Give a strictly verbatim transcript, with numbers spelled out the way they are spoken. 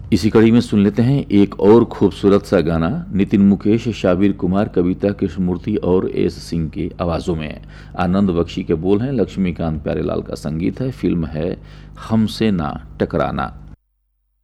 इसी कड़ी में सुन लेते हैं एक और खूबसूरत सा गाना नितिन मुकेश, शाबिर कुमार, कविता कृष्णमूर्ति और एस सिंह की आवाज़ों में। आनंद बख्शी के बोल हैं, लक्ष्मीकांत प्यारेलाल का संगीत है। फिल्म है हमसे ना टकराना।